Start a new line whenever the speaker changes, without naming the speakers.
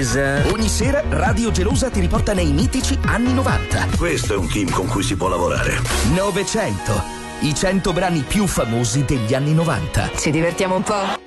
attesa.
Ogni sera Radio Gelosa ti riporta nei mitici anni 90.
Questo è un team con cui si può lavorare.
900. I 100 brani più famosi degli anni 90.
Ci divertiamo un po'?